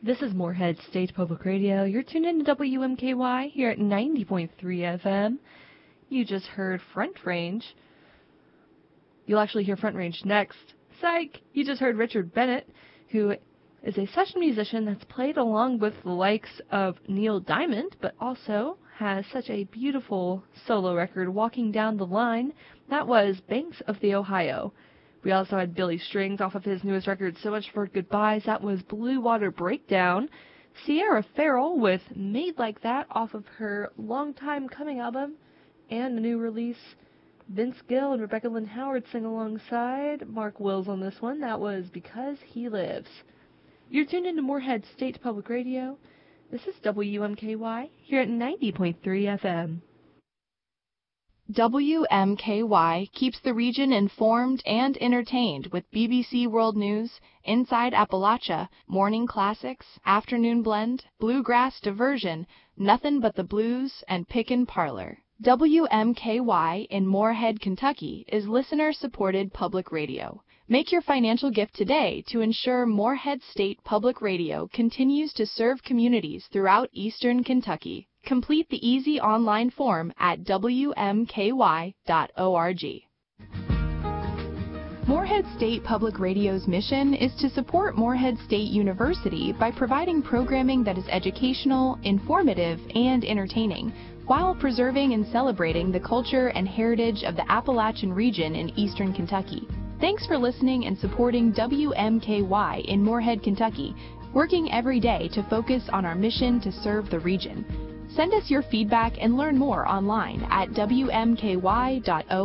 This is Moorhead State Public Radio. You're tuned in to WMKY here at 90.3 FM. You just heard Front Range. You'll actually hear Front Range next. Psych! You just heard Richard Bennett, who is a session musician that's played along with the likes of Neil Diamond, but also has such a beautiful solo record, Walking Down the Line. That was Banks of the Ohio. We also had Billy Strings off of his newest record, So Much for Goodbyes. That was Blue Water Breakdown. Sierra Farrell with Made Like That off of her Longtime Coming album. And the new release, Vince Gill and Rebecca Lynn Howard sing alongside Mark Wills on this one. That was Because He Lives. You're tuned into Moorhead State Public Radio. This is WMKY here at 90.3 FM. WMKY keeps the region informed and entertained with BBC World News, Inside Appalachia, Morning Classics, Afternoon Blend, Bluegrass Diversion, Nothin' But the Blues, and Pickin' Parlor. WMKY in Moorhead, Kentucky is listener-supported public radio. Make your financial gift today to ensure Moorhead State Public Radio continues to serve communities throughout eastern Kentucky. Complete the easy online form at wmky.org. Moorhead State Public Radio's mission is to support Moorhead State University by providing programming that is educational, informative, and entertaining, while preserving and celebrating the culture and heritage of the Appalachian region in eastern Kentucky. Thanks for listening and supporting WMKY in Moorhead, Kentucky, working every day to focus on our mission to serve the region. Send us your feedback and learn more online at wmky.org.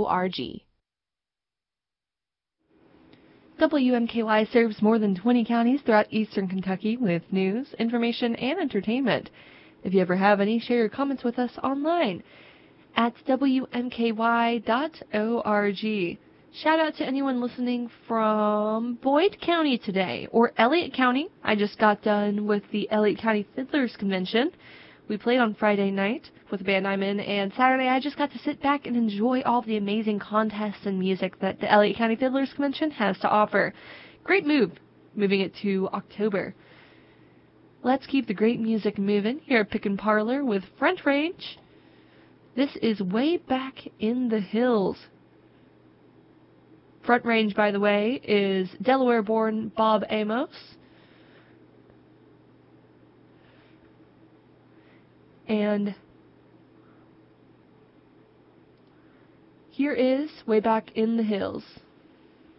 WMKY serves more than 20 counties throughout eastern Kentucky with news, information, and entertainment. If you ever have any, share your comments with us online at wmky.org. Shout out to anyone listening from Boyd County today, or Elliott County. I just got done with the Elliott County Fiddlers Convention. We played on Friday night with the band I'm in, and Saturday I just got to sit back and enjoy all the amazing contests and music that the Elliott County Fiddlers Convention has to offer. Great move, moving it to October. Let's keep the great music moving here at Pickin' Parlor with Front Range. This is Way Back in the Hills. Front Range, by the way, is Delaware-born Bob Amos. And here is Way Back in the Hills.